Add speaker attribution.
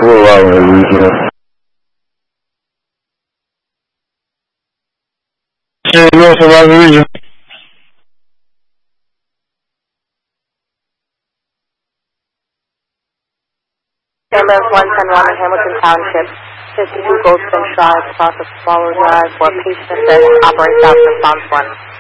Speaker 1: Blue Island Regional. North of Island Regional.
Speaker 2: Ambulance 110 in Hamilton Township, 52 Goldspring Drive, south of Swallow Drive, for patient that operates out of response 1.